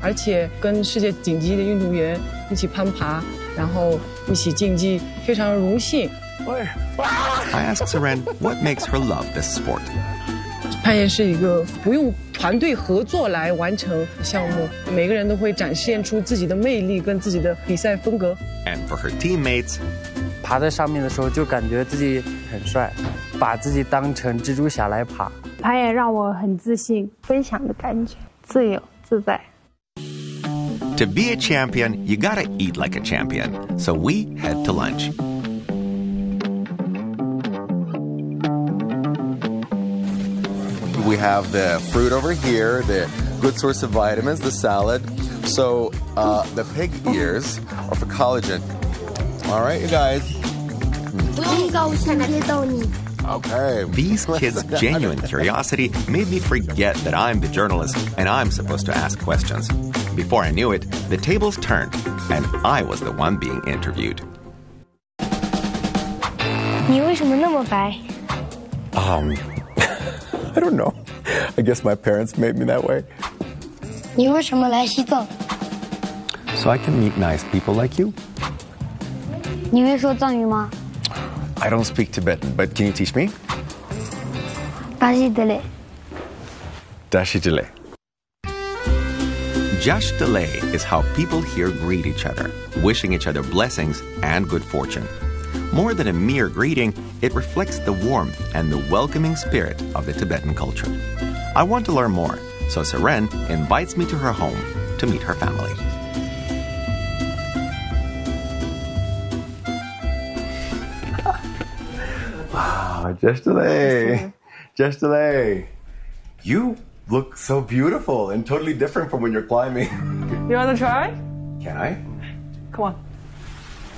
而且跟世界顶级的运动员一起攀爬，然后一起竞技，非常荣幸。 I asked Seren what makes her love this sport. 攀岩是一个不用团队合作来完成的项目，每个人都会展现出自己的魅力跟自己的比赛风格。 And for her teammates, 爬在上面的时候就感觉自己很帅，把自己当成蜘蛛侠来爬。 攀岩让我很自信，分享的感觉，自由自在。 To be a champion, you gotta eat like a champion. So we head to lunch. We have the fruit over here, the good source of vitamins, the salad. So the pig ears are for collagen. All right, you guys. Okay. These kids' genuine curiosity made me forget that I'm the journalist and I'm supposed to ask questions. Before I knew it, the tables turned and I was the one being interviewed. 你为什么那么白？ I don't know. I guess my parents made me that way. 你为什么来西藏？ So I can meet nice people like you. 你会说藏语吗？ I don't speak Tibetan, but can you teach me? 巴西德勒。 Dashi Dile. Jash Delay is how people here greet each other, wishing each other blessings and good fortune. More than a mere greeting, it reflects the warmth and the welcoming spirit of the Tibetan culture. I want to learn more, so Seren invites me to her home to meet her family. Wow, Jash Dile. Jash Dile. You look so beautiful and totally different from when you're climbing. You wanna try? Can I? Come on.